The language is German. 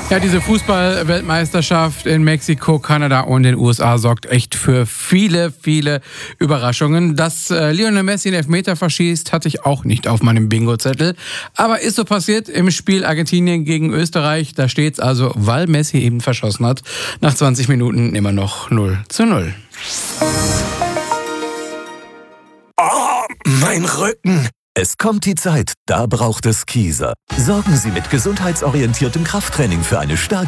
Ja, diese Fußball-Weltmeisterschaft in Mexiko, Kanada und den USA sorgt echt für viele, viele Überraschungen. Dass Lionel Messi einen Elfmeter verschießt, hatte ich auch nicht auf meinem Bingo-Zettel. Aber ist so passiert im Spiel Argentinien gegen Österreich. Da steht's also, weil Messi eben verschossen hat, nach 20 Minuten immer noch 0:0. Oh, mein Rücken. Es kommt die Zeit, da braucht es Kieser. Sorgen Sie mit gesundheitsorientiertem Krafttraining für eine starke